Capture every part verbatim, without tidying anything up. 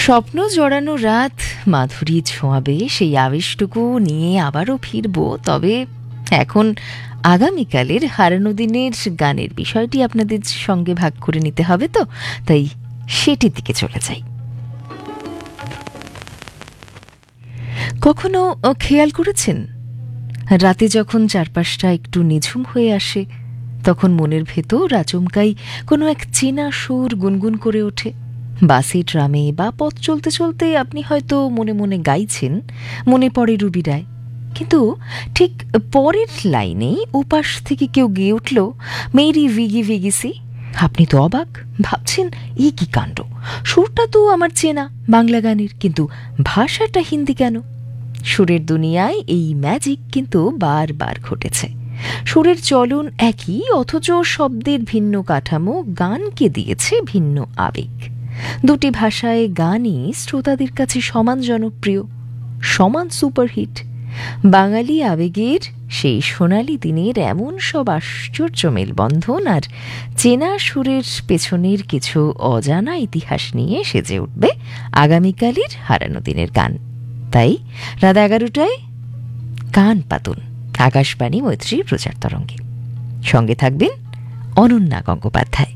স্বপ্ন জড়ানো রাত মাধুরী ছোঁয়াবে, সেই আবেশটুকু নিয়ে আবারও ফিরব। তবে এখন আগামীকালের হারানো দিনের গানের বিষয়টি আপনাদের সঙ্গে ভাগ করে নিতে হবে, তো তাই সেটির দিকে চলে যাই। কখনো খেয়াল করেছেন, রাতে যখন চারপাশটা একটু নিঝুম হয়ে আসে, তখন মনের ভেতর আচমকাই কোনো এক চেনা সুর গুনগুন করে ওঠে। বাসে, ট্রামে বা পথ চলতে চলতে আপনি হয়তো মনে মনে গাইছেন, মনে পড়ে রুবি রায়, কিন্তু ঠিক পরের লাইনেই ওপাশ থেকে কেউ গেয়ে উঠল মেরি ভিগি ভিগিসি। আপনি তো অবাক, ভাবছেন এ কি কাণ্ড, সুরটা তো আমার চেনা বাংলা গানের, কিন্তু ভাষাটা হিন্দি কেন? সুরের দুনিয়ায় এই ম্যাজিক কিন্তু বারবার ঘটেছে। সুরের চলন একই, অথচ শব্দের ভিন্ন কাঠামো গানকে দিয়েছে ভিন্ন আবেগ। দুটি ভাষায় গানই শ্রোতাদের কাছে সমান জনপ্রিয়, সমান সুপারহিট। বাঙালি আবেগের সেই সোনালি দিনের এমন সব আশ্চর্য মেলবন্ধন আর চেনা সুরের পেছনের কিছু অজানা ইতিহাস নিয়ে সেজে উঠবে আগামীকালের হারানো দিনের গান। তাই রাত এগারোটায় কান পাতুন আকাশবাণী মৈত্রীর প্রচার তরঙ্গে। সঙ্গে থাকবেন অনন্যা গঙ্গোপাধ্যায়।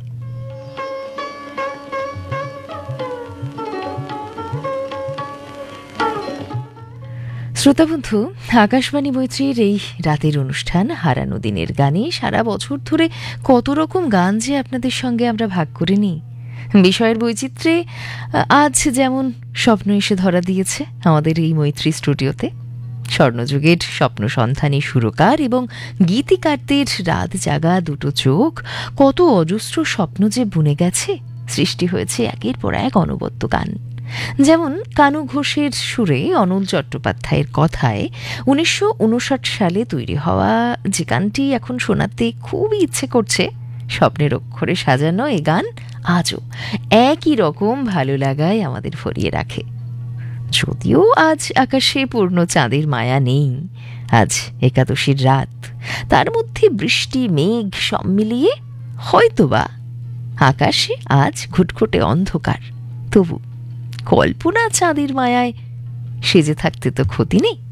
শ্রোতাবন্ধু, আকাশবাণী মৈত্রীর এই রাতের অনুষ্ঠান হারানো দিনের গানে সারা বছর ধরে কত রকম গান যে আপনাদের সঙ্গে আমরা ভাগ করে নিই। বিষয়ের বৈচিত্র্যে আজ যেমন স্বপ্ন এসে ধরা দিয়েছে আমাদের এই মৈত্রী স্টুডিওতে। স্বর্ণযুগের স্বপ্ন সন্ধানী সুরকার এবং গীতিকারদের রাত জাগা দুটো চোখ কত অজস্র স্বপ্ন যে বুনে গেছে, সৃষ্টি হয়েছে একের পর এক অনবদ্য গান। যেমন কানু ঘোষের সুরে অনল চট্টোপাধ্যায়ের কথায় উনিশশো উনষাট সালে তৈরি হওয়া যে গানটি এখন শোনাতে খুবই ইচ্ছে করছে, স্বপ্নের অক্ষরে সাজানো এ গান আজও একই রকম ভালো লাগায় আমাদের ভরিয়ে রাখে। যদিও আজ আকাশে পূর্ণ চাঁদের মায়া নেই, আজ একাদশীর রাত, তার মধ্যে বৃষ্টি মেঘ সব মিলিয়ে হয়তোবা আকাশে আজ ঘুটঘুটে অন্ধকার, তবু কল্পনা চাঁদের মায়ায় সেজে থাকতে তো ক্ষতি নেই।